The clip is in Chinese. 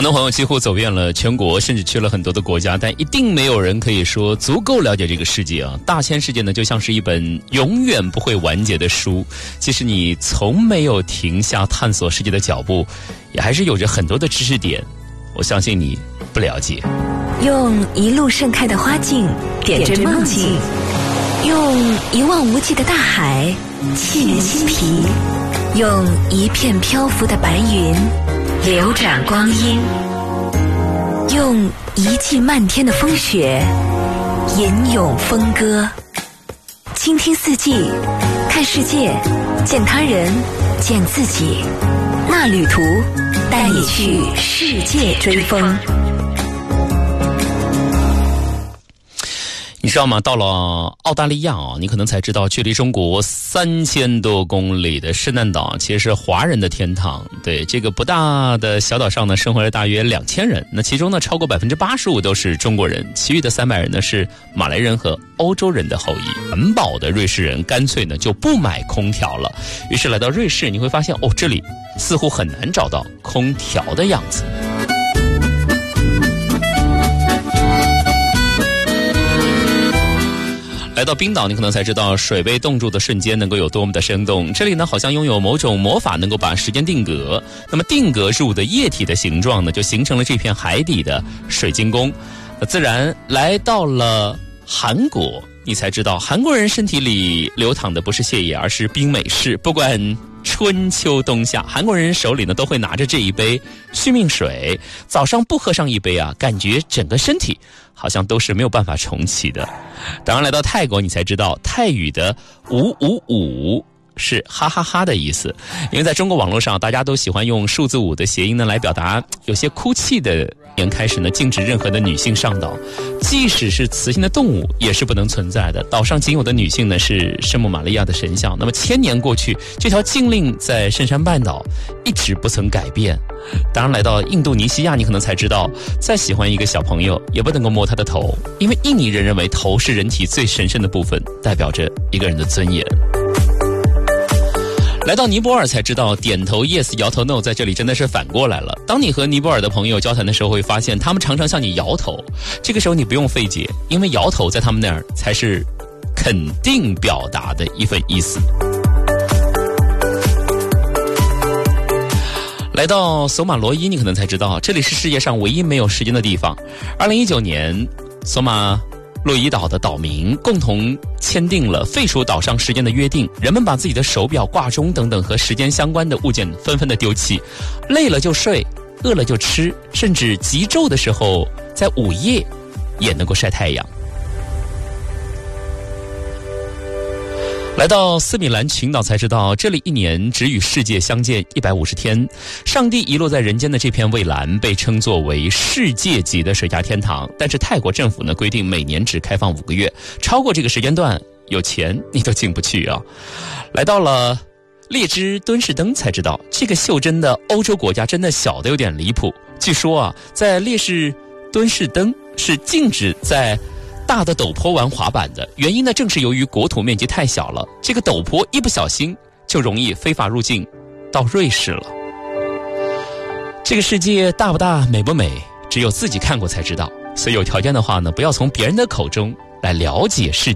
很多朋友几乎走遍了全国，甚至去了很多的国家，但一定没有人可以说足够了解这个世界啊！大千世界呢，就像是一本永远不会完结的书，即使你从没有停下探索世界的脚步，也还是有着很多的知识点，我相信你不了解。 用一路盛开的花径点缀梦境，用一望无际的大海沁人心脾，用一片漂浮的白云流转光阴，用一季漫天的风雪吟咏风歌。倾听四季，看世界，见他人，见自己。那旅途带你去世界追风。 你知道吗？到了澳大利亚啊，你可能才知道，距离中国3000多公里的圣诞岛其实是华人的天堂。对，这个不大的小岛上呢，生活着大约2000人。那其中呢，超过85%都是中国人，其余的300人呢是马来人和欧洲人的后裔。环保的瑞士人干脆呢就不买空调了。于是来到瑞士，你会发现哦，这里似乎很难找到空调的样子。来到冰岛，你可能才知道水被冻住的瞬间能够有多么的生动。这里呢，好像拥有某种魔法，能够把时间定格。那么定格住的液体的形状呢，就形成了这片海底的水晶宫。自然来到了韩国，你才知道韩国人身体里流淌的不是血液，而是冰美式。不管春秋冬夏，韩国人手里呢都会拿着这一杯续命水，早上不喝上一杯啊，感觉整个身体好像都是没有办法重启的。当然来到泰国，你才知道泰语的555是哈哈哈的意思。因为在中国网络上，大家都喜欢用数字5的谐音呢来表达有些哭泣的人开始呢禁止任何的女性上岛，即使是雌性的动物也是不能存在的。岛上仅有的女性呢是圣母玛利亚的神像。那么1000年过去，这条禁令在圣山半岛一直不曾改变。当然来到印度尼西亚，你可能才知道，再喜欢一个小朋友也不能够摸他的头，因为印尼人认为头是人体最神圣的部分，代表着一个人的尊严。来到尼泊尔才知道，点头 yes 摇头 no 在这里真的是反过来了。当你和尼泊尔的朋友交谈的时候，会发现他们常常向你摇头，这个时候你不用费解，因为摇头在他们那儿才是肯定表达的一份意思。来到索马罗伊，你可能才知道，这里是世界上唯一没有时间的地方。2019年，索马洛伊岛的岛民共同签订了废除岛上时间的约定，人们把自己的手表、挂钟等等和时间相关的物件纷纷的丢弃，累了就睡，饿了就吃，甚至极昼的时候在午夜也能够晒太阳。来到斯米兰群岛才知道，这里一年只与世界相见150天。上帝遗落在人间的这片蔚蓝被称作为世界级的水下天堂，但是泰国政府呢规定每年只开放5个月，超过这个时间段，有钱你都进不去啊。来到了列支敦士登才知道，这个袖珍的欧洲国家真的小得有点离谱。据说啊，在列支敦士登是禁止在大的陡坡玩滑板的，原因呢正是由于国土面积太小了，这个陡坡一不小心就容易非法入境到瑞士了。这个世界大不大，美不美，只有自己看过才知道。所以有条件的话呢，不要从别人的口中来了解世界。